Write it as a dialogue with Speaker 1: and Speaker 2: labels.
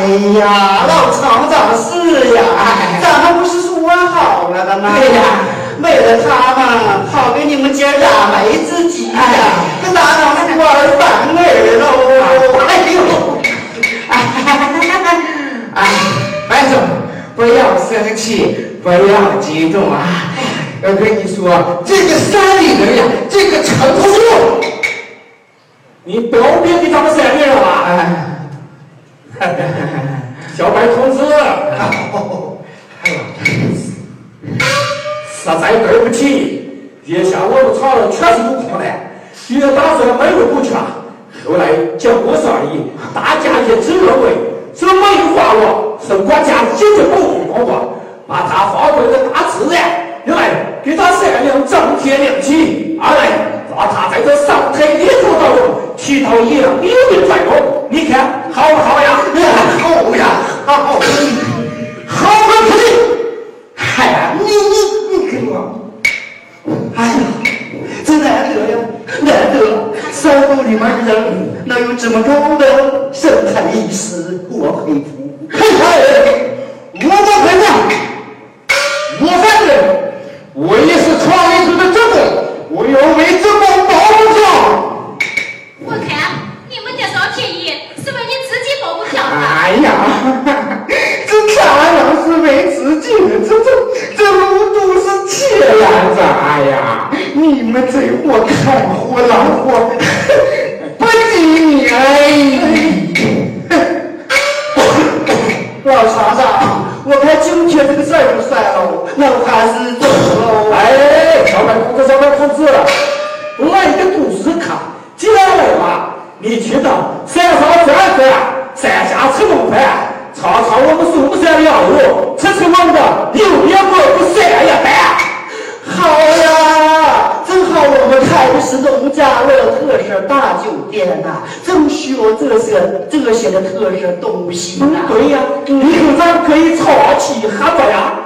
Speaker 1: 呀，老厂长是呀，咱们不是说好了的吗？
Speaker 2: 对呀，
Speaker 1: 为了他们，好给你们姐俩没自己呀，这哪能是儿反儿喽？哎呦，
Speaker 2: 白总，不要生气，不要激动啊！我跟你说，这个山里人呀，这个城市，
Speaker 3: 你不要别给他们山里人了。小白同志，实在对不起，眼下我们厂人全是有空的，原打算没入股权，后来经过商议，大家一致认为，这美化了是国家一直保护工作，把它发挥的大自然，一来给他山林增添灵气，二来让他在这生态艺术当中起到一样有的作用。你看好不好呀？
Speaker 1: 好呀，好，好个屁！哎呀，你给我，哎呀，这难得呀，难得，山沟里面人能有这么高的生态意识，我佩服。
Speaker 2: 我不佩服，我反对，我也是创业者的职工，我要为职工保护票。
Speaker 4: 我看你们这少便宜是为你自己保护票吧？
Speaker 2: 哎呀，这当然是为自己的，这路都是铁呀！哎呀，你们这货看货老货，不及你
Speaker 1: 老厂长，我看今天这个事儿就算了，我还是走喽。
Speaker 3: 小白同志，我一个故事看，接下来吧，你听到山上转转，山下吃弄饭，尝尝我们嵩山羊肉，吃吃我们的榴莲蘑菇山药蛋。
Speaker 1: 好呀，正好我们开的是农家乐特色大酒店呐，正需要这些的特色东西呐。
Speaker 3: 对呀，以后咱可以炒起哈子呀。